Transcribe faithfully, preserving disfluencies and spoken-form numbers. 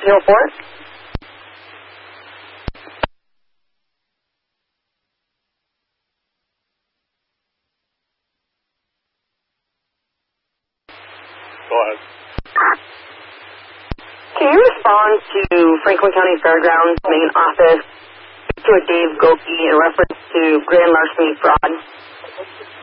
Can you report? Go ahead. Can you respond to Franklin County Fairgrounds main office to a Dave Goki in reference to grand larceny fraud?